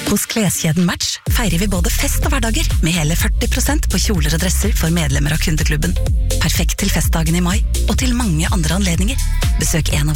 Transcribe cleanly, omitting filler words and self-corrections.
Hos kleskjeden Match feirer vi både fest og hverdager med hele 40% på kjoler og dresser for medlemmer av kundeklubben. Perfekt til festdagen i mai og til mange andre anledninger. Besøk en av